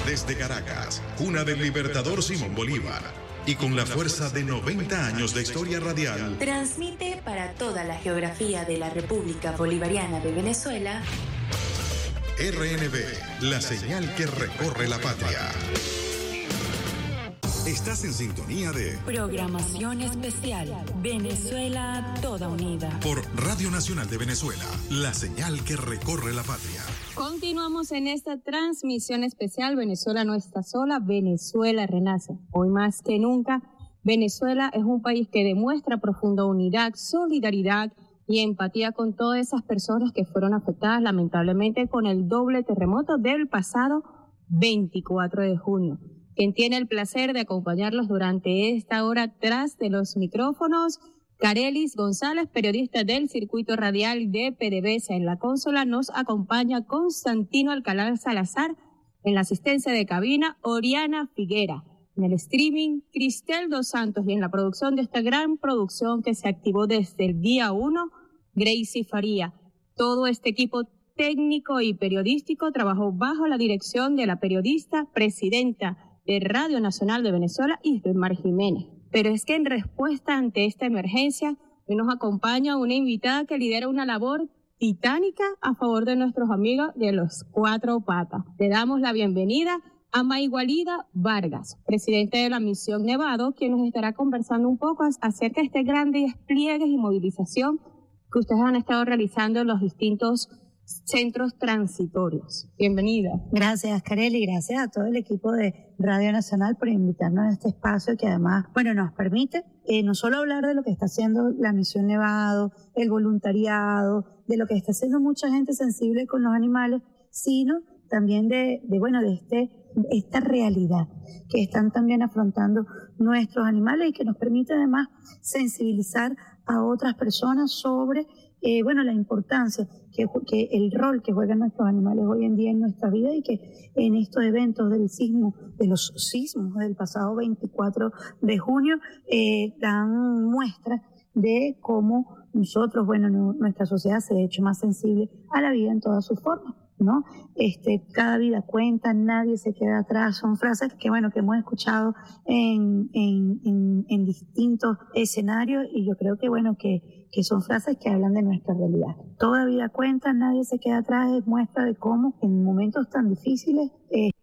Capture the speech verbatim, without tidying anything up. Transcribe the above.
Desde Caracas, cuna del libertador Simón Bolívar, y con la fuerza de noventa años de historia radial, transmite para toda la geografía de la República Bolivariana de Venezuela. R N V, la señal que recorre la patria. Estás en sintonía de Programación Especial Venezuela Toda Unida por Radio Nacional de Venezuela, la señal que recorre la patria. Continuamos en esta transmisión especial Venezuela no está sola, Venezuela renace. Hoy más que nunca, Venezuela es un país que demuestra profunda unidad, solidaridad y empatía con todas esas personas que fueron afectadas lamentablemente con el doble terremoto del pasado veinticuatro de junio. Quien tiene el placer de acompañarlos durante esta hora tras de los micrófonos, Carelis González, periodista del Circuito Radial de PDVSA. En la consola nos acompaña Constantino Alcalá Salazar, en la asistencia de cabina Oriana Figuera, en el streaming Cristel Dos Santos y en la producción de esta gran producción que se activó desde el día uno, Gracie Faría. Todo este equipo técnico y periodístico trabajó bajo la dirección de la periodista presidenta de Radio Nacional de Venezuela, Isbemar Jiménez. Pero es que en respuesta ante esta emergencia, hoy nos acompaña una invitada que lidera una labor titánica a favor de nuestros amigos de los Cuatro Patas. Le damos la bienvenida a Maygualida Vargas, presidente de la Misión Nevado, quien nos estará conversando un poco acerca de este gran despliegue y movilización que ustedes han estado realizando en los distintos centros transitorios. Bienvenida. Gracias, Kareli, y gracias a todo el equipo de Radio Nacional por invitarnos a este espacio que además, bueno, nos permite eh, no solo hablar de lo que está haciendo la Misión Nevado, el voluntariado, de lo que está haciendo mucha gente sensible con los animales, sino también de, de bueno, de este esta realidad que están también afrontando nuestros animales y que nos permite además sensibilizar a otras personas sobre Eh, bueno, la importancia, que, que el rol que juegan nuestros animales hoy en día en nuestra vida y que en estos eventos del sismo, de los sismos del pasado veinticuatro de junio, eh, dan muestra de cómo nosotros, bueno, no, nuestra sociedad se ha hecho más sensible a la vida en todas sus formas, ¿no? Este, cada vida cuenta, nadie se queda atrás, son frases que, bueno, que hemos escuchado en, en, en, en distintos escenarios y yo creo que, bueno, que que son frases que hablan de nuestra realidad. Toda vida cuenta, nadie se queda atrás, es muestra de cómo en momentos tan difíciles eh,